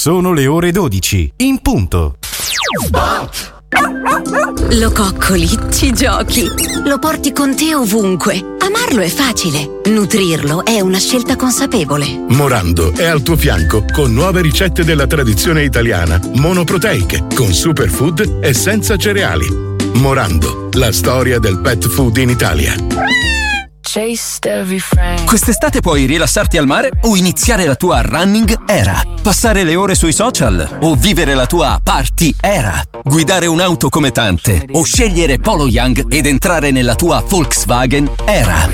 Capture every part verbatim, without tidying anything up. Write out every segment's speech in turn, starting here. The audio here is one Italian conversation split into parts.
Sono le ore dodici, in punto. Sport! Lo coccoli, ci giochi, lo porti con te ovunque. Amarlo è facile, nutrirlo è una scelta consapevole. Morando è al tuo fianco con nuove ricette della tradizione italiana, monoproteiche, con superfood e senza cereali. Morando, la storia del pet food in Italia. Quest'estate puoi rilassarti al mare o iniziare la tua running era, passare le ore sui social o vivere la tua party era, guidare un'auto come tante o scegliere Polo Young ed entrare nella tua Volkswagen era.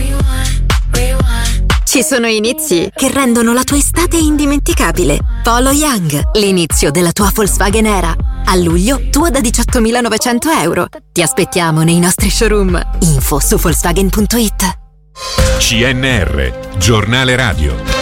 Ci sono inizi che rendono la tua estate indimenticabile. Polo Young, l'inizio della tua Volkswagen era. A luglio, tua da diciottomilanovecento euro. Ti aspettiamo nei nostri showroom. Info su Volkswagen punto it. C N R, giornale radio.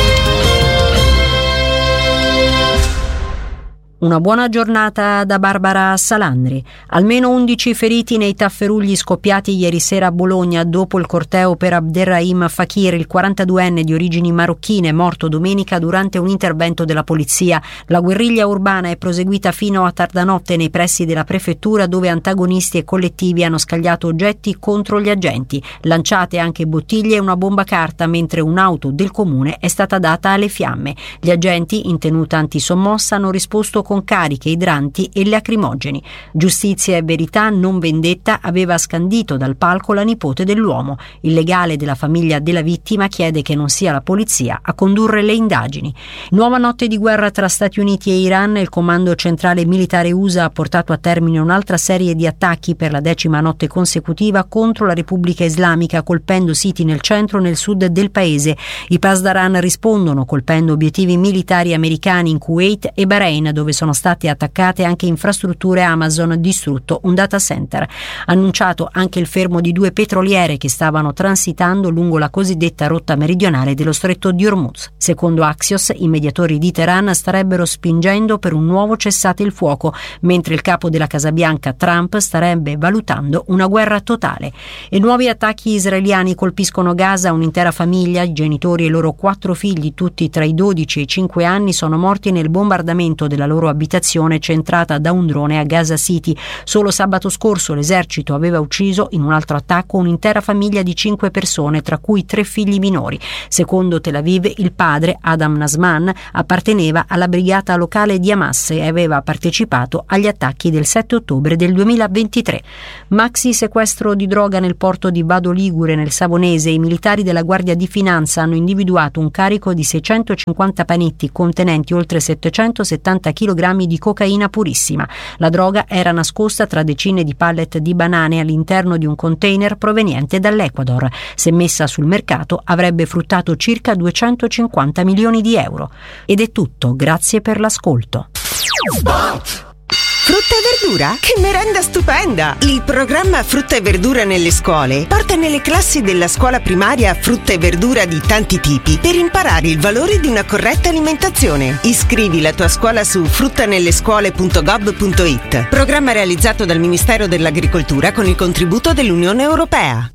Una buona giornata da Barbara Salandri. Almeno undici feriti nei tafferugli scoppiati ieri sera a Bologna dopo il corteo per Abderrahim Fakir, il quarantaduenne di origini marocchine, morto domenica durante un intervento della polizia. La guerriglia urbana è proseguita fino a tarda notte nei pressi della prefettura, dove antagonisti e collettivi hanno scagliato oggetti contro gli agenti, lanciate anche bottiglie e una bomba carta, mentre un'auto del comune è stata data alle fiamme. Gli agenti, in tenuta antisommossa, hanno risposto con cariche, idranti e lacrimogeni. Giustizia e verità, non vendetta, aveva scandito dal palco la nipote dell'uomo. Il legale della famiglia della vittima chiede che non sia la polizia a condurre le indagini. Nuova notte di guerra tra Stati Uniti e Iran. Il comando centrale militare U S A ha portato a termine un'altra serie di attacchi per la decima notte consecutiva contro la Repubblica Islamica, colpendo siti nel centro e nel sud del paese. I Pasdaran rispondono colpendo obiettivi militari americani in Kuwait e Bahrain, dove sono state attaccate anche infrastrutture Amazon, distrutto un data center. Annunciato anche il fermo di due petroliere che stavano transitando lungo la cosiddetta rotta meridionale dello stretto di Hormuz. Secondo Axios, i mediatori di Teheran starebbero spingendo per un nuovo cessate il fuoco, mentre il capo della Casa Bianca, Trump, starebbe valutando una guerra totale. E nuovi attacchi israeliani colpiscono Gaza. Un'intera famiglia, i genitori e i loro quattro figli, tutti tra i dodici e i cinque anni, sono morti nel bombardamento della loro abitazione centrata da un drone a Gaza City. Solo sabato scorso l'esercito aveva ucciso in un altro attacco un'intera famiglia di cinque persone, tra cui tre figli minori. Secondo Tel Aviv, il padre, Adam Nasman, apparteneva alla brigata locale di Hamas e aveva partecipato agli attacchi del sette ottobre del duemilaventitré. Maxi sequestro di droga nel porto di Vado Ligure, nel Savonese. I militari della Guardia di Finanza hanno individuato un carico di seicentocinquanta panetti contenenti oltre settecentosettanta chilogrammi di cocaina purissima. La droga era nascosta tra decine di pallet di banane all'interno di un container proveniente dall'Ecuador. Se messa sul mercato avrebbe fruttato circa duecentocinquanta milioni di euro. Ed è tutto, grazie per l'ascolto. Sport! Frutta e verdura? Che merenda stupenda! Il programma Frutta e verdura nelle scuole porta nelle classi della scuola primaria frutta e verdura di tanti tipi per imparare il valore di una corretta alimentazione. Iscrivi la tua scuola su fruttanellescuole punto gov punto it. Programma realizzato dal Ministero dell'Agricoltura con il contributo dell'Unione Europea.